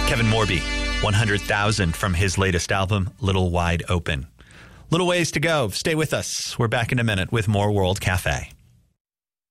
Kevin Morby, 100,000 from his latest album, Little Wide Open. Little ways to go. Stay with us. We're back in a minute with more World Cafe.